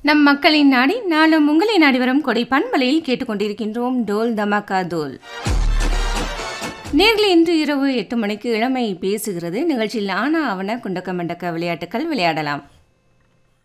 நம் மக்களின் நாடி நாளும் உங்களை நாடி வரும் கொடை பண்பலையில் கேட்டுக்கொண்டிருக்கின்றோம் டோல் தமாக்கா தோல். நேர்களை இன்று இரவு 8 மணிக்கு இளமை பேசுகிறது நிகழ்ச்சியில் ஆனா அவன குண்டக்க மண்டக்க விளையாட்டுகள் விளையாடலாம்.